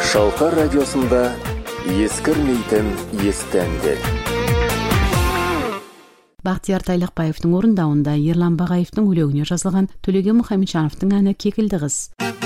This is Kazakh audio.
Шалқар радиосында ескірмейтін естәндер. Бақтияр Тайлықбаевтың орындауында Ерлан Бағаевтың өлеңіне жазылған Төлеген Мұхамеджановтың әні Кекілді қыз.